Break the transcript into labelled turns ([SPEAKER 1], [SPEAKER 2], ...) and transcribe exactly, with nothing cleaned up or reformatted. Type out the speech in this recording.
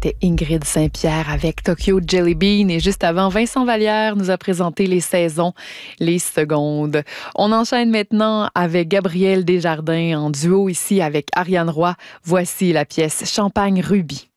[SPEAKER 1] C'était Ingrid Saint-Pierre avec Tokyo Jelly Bean. Et juste avant, Vincent Vallière nous a présenté les saisons, les secondes. On enchaîne maintenant avec Gabriel Desjardins en duo ici avec Ariane Roy. Voici la pièce Champagne Ruby.